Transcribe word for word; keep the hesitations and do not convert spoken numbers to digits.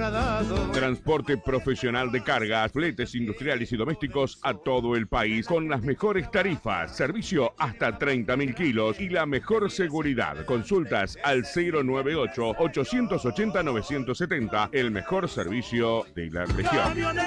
trasladado. Transporte profesional de cargas, fletes industriales y domésticos a todo el país con las mejores tarifas, servicio hasta treinta mil kilos y la mejor seguridad. Consultas al cero nueve ocho, ochocientos ochenta, novecientos setenta, el mejor servicio de la región.